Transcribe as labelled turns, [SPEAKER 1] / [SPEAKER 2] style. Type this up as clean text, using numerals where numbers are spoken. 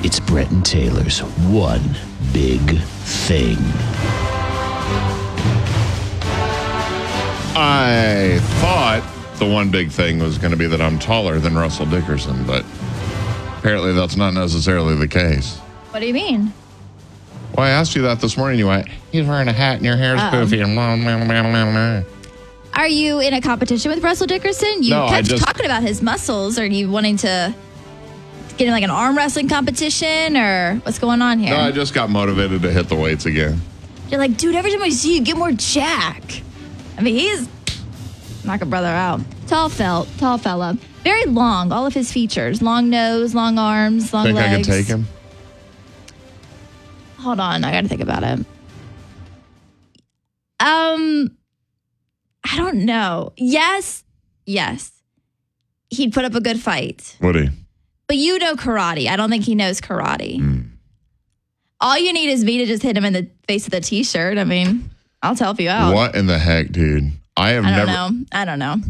[SPEAKER 1] It's Brett and Taylor's One Big Thing.
[SPEAKER 2] I thought the one big thing was going to be that I'm taller than Russell Dickerson, but apparently that's not necessarily the case.
[SPEAKER 3] What do you mean?
[SPEAKER 2] Well, I asked you that this morning. You went, he's wearing a hat and your hair's poofy.
[SPEAKER 3] Are you in a competition with Russell Dickerson? You kept talking about his muscles. Are you wanting to get in like an arm wrestling competition or what's going on here?
[SPEAKER 2] No, I just got motivated to hit the weights again.
[SPEAKER 3] You're like, dude, every time I see you, get more jack. I mean, he's knock a brother out. Tall fella. Very long, all of his features. Long nose, long arms, long legs.
[SPEAKER 2] Think I can take him?
[SPEAKER 3] Hold on, I got to think about it. I don't know. Yes. He'd put up a good fight.
[SPEAKER 2] Would he?
[SPEAKER 3] But you know karate. I don't think he knows karate. All you need is me to just hit him in the face with a T-shirt. I mean, I'll help you out.
[SPEAKER 2] What in the heck, dude? I don't know.
[SPEAKER 3] I don't know.